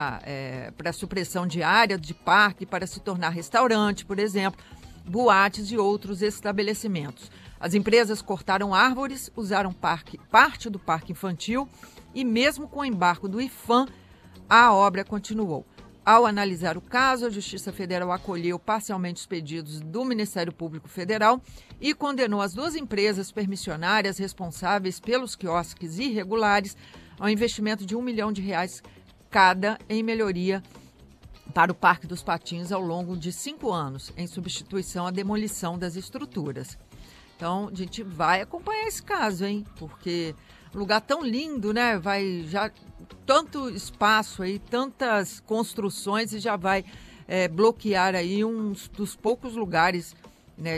para supressão de área de parque para se tornar restaurante, por exemplo, boates e outros estabelecimentos. As empresas cortaram árvores, usaram parte do parque infantil e mesmo com o embargo do IPHAN, a obra continuou. Ao analisar o caso, a Justiça Federal acolheu parcialmente os pedidos do Ministério Público Federal e condenou as duas empresas permissionárias responsáveis pelos quiosques irregulares ao investimento de R$1 milhão cada em melhoria para o Parque dos Patins ao longo de 5 anos, em substituição à demolição das estruturas. Então, a gente vai acompanhar esse caso, hein? Porque lugar tão lindo, né? Vai já tanto espaço aí, tantas construções e já vai bloquear aí um dos poucos lugares, né,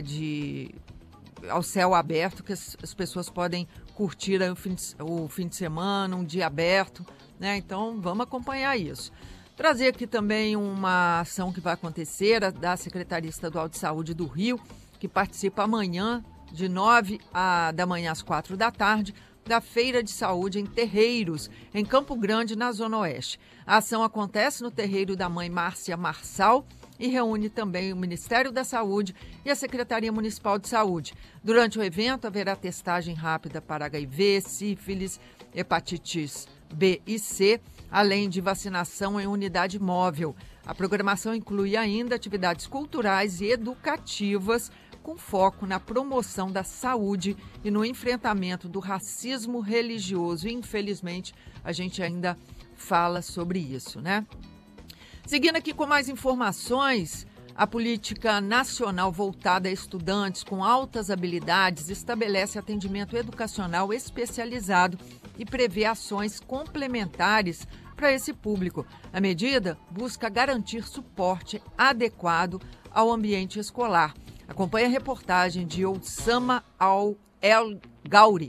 ao céu aberto que as pessoas podem curtir aí o fim de semana, um dia aberto, né? Então, vamos acompanhar isso. Trazer aqui também uma ação que vai acontecer da Secretaria Estadual de Saúde do Rio, que participa amanhã, de 9 da manhã às 4 da tarde, da Feira de Saúde em Terreiros, em Campo Grande, na Zona Oeste. A ação acontece no terreiro da Mãe Márcia Marçal e reúne também o Ministério da Saúde e a Secretaria Municipal de Saúde. Durante o evento, haverá testagem rápida para HIV, sífilis, hepatites B e C, além de vacinação em unidade móvel. A programação inclui ainda atividades culturais e educativas com foco na promoção da saúde e no enfrentamento do racismo religioso. E, infelizmente, a gente ainda fala sobre isso, né? Seguindo aqui com mais informações, a Política Nacional voltada a estudantes com altas habilidades estabelece atendimento educacional especializado e prevê ações complementares para esse público. A medida busca garantir suporte adequado ao ambiente escolar. Acompanhe a reportagem de Oussama El Gauri.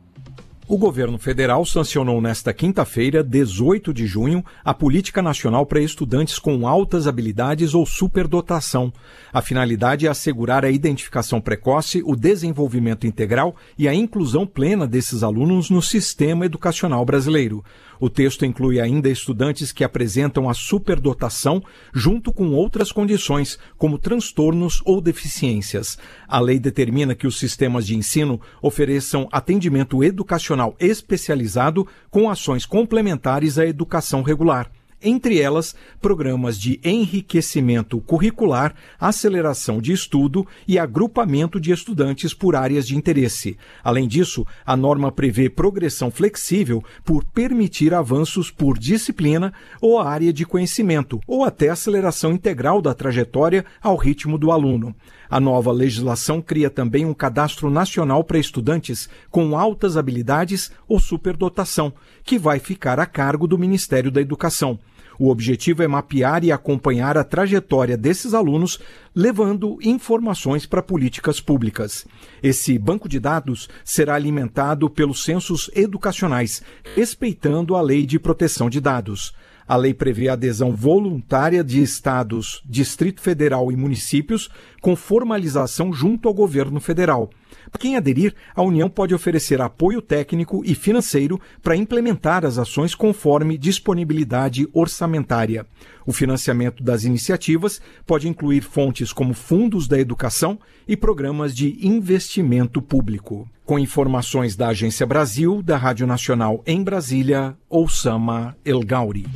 O governo federal sancionou nesta quinta-feira, 18 de junho, a Política Nacional para Estudantes com Altas Habilidades ou Superdotação. A finalidade é assegurar a identificação precoce, o desenvolvimento integral e a inclusão plena desses alunos no sistema educacional brasileiro. O texto inclui ainda estudantes que apresentam a superdotação junto com outras condições, como transtornos ou deficiências. A lei determina que os sistemas de ensino ofereçam atendimento educacional especializado com ações complementares à educação regular. Entre elas, programas de enriquecimento curricular, aceleração de estudo e agrupamento de estudantes por áreas de interesse. Além disso, a norma prevê progressão flexível por permitir avanços por disciplina ou área de conhecimento, ou até aceleração integral da trajetória ao ritmo do aluno. A nova legislação cria também um cadastro nacional para estudantes com altas habilidades ou superdotação, que vai ficar a cargo do Ministério da Educação. O objetivo é mapear e acompanhar a trajetória desses alunos, levando informações para políticas públicas. Esse banco de dados será alimentado pelos censos educacionais, respeitando a Lei de Proteção de Dados. A lei prevê a adesão voluntária de estados, Distrito Federal e municípios, com formalização junto ao governo federal. Quem aderir, a União pode oferecer apoio técnico e financeiro para implementar as ações conforme disponibilidade orçamentária. O financiamento das iniciativas pode incluir fontes como fundos da educação e programas de investimento público. Com informações da Agência Brasil, da Rádio Nacional em Brasília, Oussama El Gauri.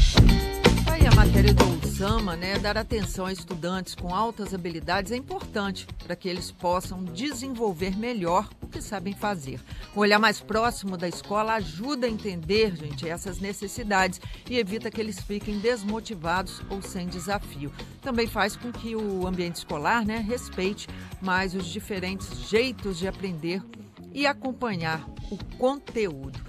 Aí a matéria do Oussama, né? Dar atenção a estudantes com altas habilidades é importante para que eles possam desenvolver melhor o que sabem fazer. O olhar mais próximo da escola ajuda a entender, gente, essas necessidades e evita que eles fiquem desmotivados ou sem desafio. Também faz com que o ambiente escolar, né, respeite mais os diferentes jeitos de aprender e acompanhar o conteúdo.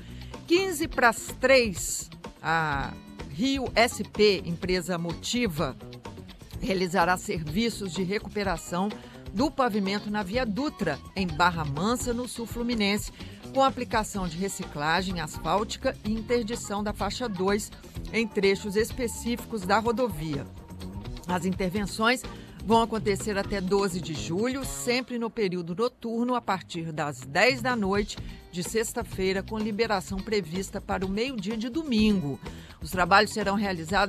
2:45, a Rio SP, empresa Motiva, realizará serviços de recuperação do pavimento na Via Dutra, em Barra Mansa, no sul fluminense, com aplicação de reciclagem asfáltica e interdição da faixa 2 em trechos específicos da rodovia. As intervenções vão acontecer até 12 de julho, sempre no período noturno, a partir das 10 da noite de sexta-feira, com liberação prevista para o meio-dia de domingo. Os trabalhos serão realizados